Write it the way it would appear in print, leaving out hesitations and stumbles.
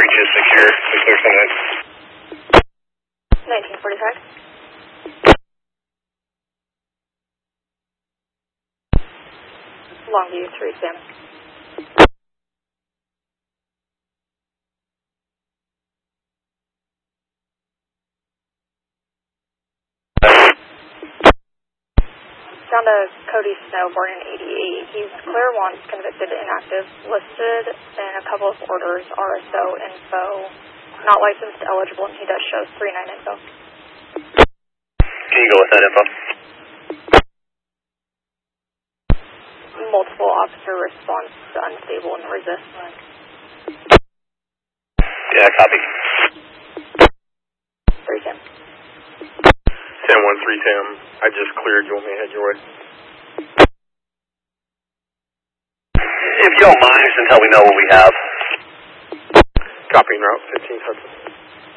breach is secure. We clear from 1945. Longview 3 Sam. Down to Cody Snow, born in 88. He's clear once, convicted, inactive, listed in a couple of orders, RSO, info, not licensed, eligible, and he does show 39 info. Can you go with that info? Multiple officer response to unstable and resist. Yeah, copy. 3 Sam. 10-1-3 Sam, I just cleared. You want me to head your way? If you don't mind, just until we know what we have. Copying route 15 Hudson.